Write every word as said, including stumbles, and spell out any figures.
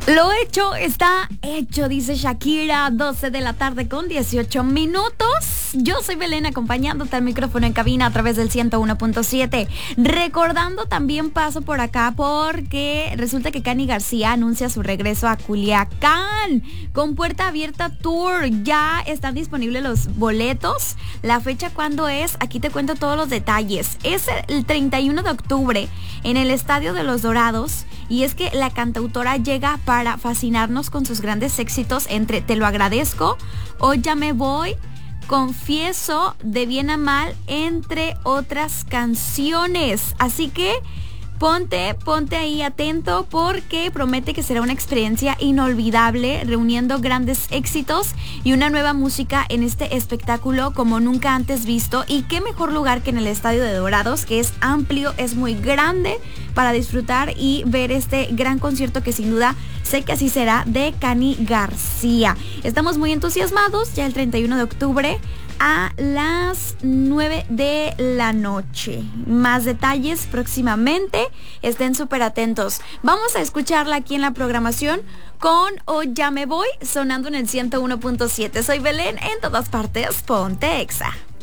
Lo hecho está hecho, dice Shakira, doce de la tarde con dieciocho minutos. Yo soy Belén, acompañándote al micrófono en cabina a través del ciento uno punto siete. Recordando, también paso por acá porque resulta que Cani García anuncia su regreso a Culiacán con Puerta Abierta Tour. Ya están disponibles los boletos. La fecha, ¿cuándo es? Aquí te cuento todos los detalles. Es el treinta y uno de octubre en el Estadio de los Dorados. Y es que la cantautora llega para fascinarnos con sus grandes éxitos entre Te lo agradezco, Hoy ya me voy, Confieso, De bien a mal, entre otras canciones. Así que ponte, ponte ahí atento porque promete que será una experiencia inolvidable, reuniendo grandes éxitos y una nueva música en este espectáculo como nunca antes visto. Y qué mejor lugar que en el Estadio de Dorados, que es amplio, es muy grande para disfrutar y ver este gran concierto que sin duda sé que así será de Cani García. Estamos muy entusiasmados, ya el treinta y uno de octubre a las nueve de la noche. Más detalles próximamente, estén súper atentos. Vamos a escucharla aquí en la programación con Hoy ya me voy, sonando en el ciento uno punto siete. Soy Belén, en todas partes, ponte Exa.